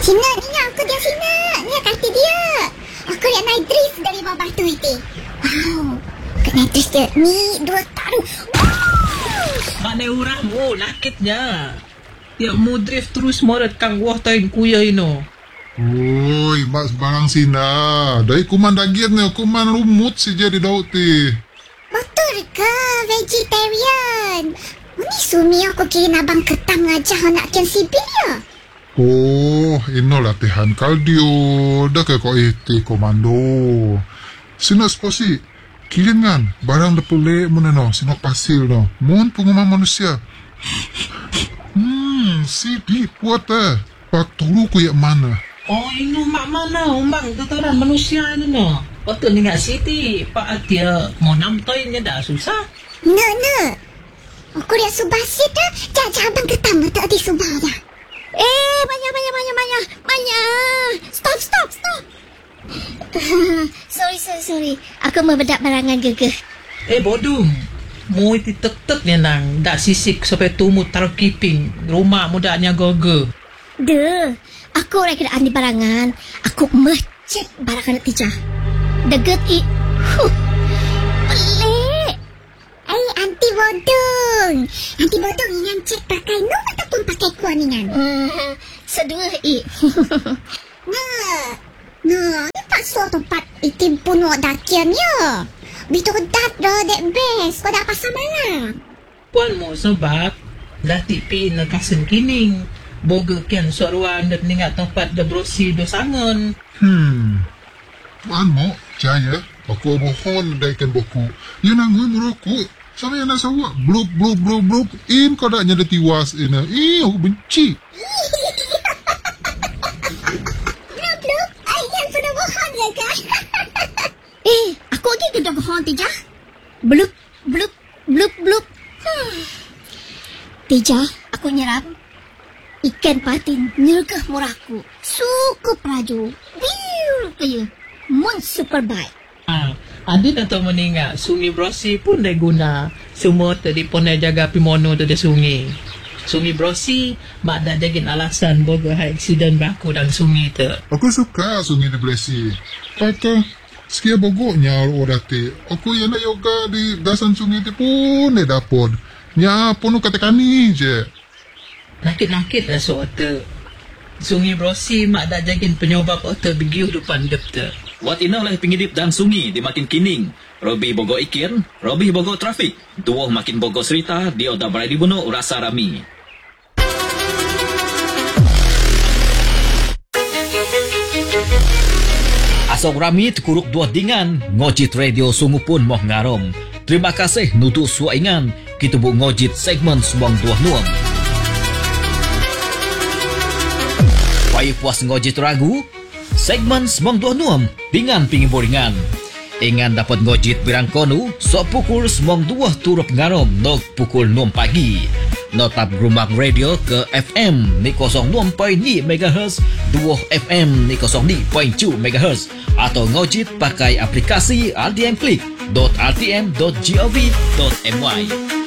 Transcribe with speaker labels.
Speaker 1: Sina, ni aku dia Sina. Ni kata dia. Aku lihat naik dress dari bawah batu itu. Wow. Kat naik dress dia. Ni dua taruh.
Speaker 2: Mana orang? Oh, nakitnya. Ya, mau drift terus morat kang wah tayin kuya ino.
Speaker 3: Oi, mas barang Sina. Dari kuman daging ni, kuman lumut si jadi daud ti.
Speaker 1: Betul ke vegetarian? Ini sumi aku kira abang ketang aja nak kian sibil ya.
Speaker 3: Oh, ino latihan kardio. Dah ke kau iti komando. Sina sposi. Kilingan, barang depule meneno, sinok pasir no. Mohon pengumuman manusia. Sidi puat Pak tolu ku yak mana?
Speaker 2: Oh, ino mak mana? Umbang tataran manusia ini no. Betul ni nggak Siti. Pak dia mau namtoinnya dah susah.
Speaker 1: No. Aku lihat subasit dah. Jangan abang ketang tak di subah dah. Banyak. Stop. Sorry. Aku membedak barangan gegeh.
Speaker 2: Bodong. Mau iti tek ni nang. Dak sisik sampai tumut taruh kiping. Rumah mudanya goge.
Speaker 1: Duh. Aku orang kena andi barangan. Aku macet barangan tijah. Deget pelik. Anti bodong ingan cek pakai no ataupun pakai kuan ingan. Sedua No, ni tak suatu tempat itim pun dakian ya. Bitu dat dah dek best. Kau dak pasal mana?
Speaker 2: Puan mo sebab dah tipi na kasen kining. Boga kian soruan dan ningat tempat da brosi do sangon.
Speaker 3: Puan mo, jaya. Aku mohon daikan buku. Ia nangui merokok. Sama yang nak sawak. Blub. In kau dak nyada tiwas ina. Aku benci.
Speaker 1: Blub. Yang sudah bohong ya kan? Aku lagi kena bohong Tijah. Blub. Tijah, aku nyerap. Ikan patin nyergah murahku. Suku praju. Biu kaya. Mon super baik.
Speaker 2: Ada dah tahu meninggal. Sungai Brosi pun dah guna. Semua tadi pun dah jaga pimono tu dah sungai. Sungai Brosi mak dah jagin alasan boga high accident berlaku dalam sungai tu.
Speaker 3: Aku suka sungai di Blesi. Kata sekian bogoknya orang ti. Aku yang nak yoga di dasan sungai ti pun dah dapat. Nya pun kata kami je.
Speaker 2: Nakit lah soal Sungai Brosi mak dah jagin penyobab otak begiu depan dep tu.
Speaker 4: Wat ina lah pengidip dan sungi di makin kining. Robi bogo ikir, Robi bogo trafik. Duoh makin bogo serita, dia dah berai dibunuh rasa rami. Asok rami terkuruk dua dingan, ngojit radio sungu pun moh ngarom. Terima kasih nutu suaingan, kita bu ngojit segmen suang dua nuam. Pai puas ngojit ragu, segmen semang dua nuam dengan pingi boringan. Ingan dapat ngojit birang konu, so pukul semang dua turut ngarom nok pukul 6 pagi. Notap rumah radio ke FM ni 06.2 MHz, 2 FM ni 02.2 MHz atau ngojit pakai aplikasi RTM Click.rtm.gov.my.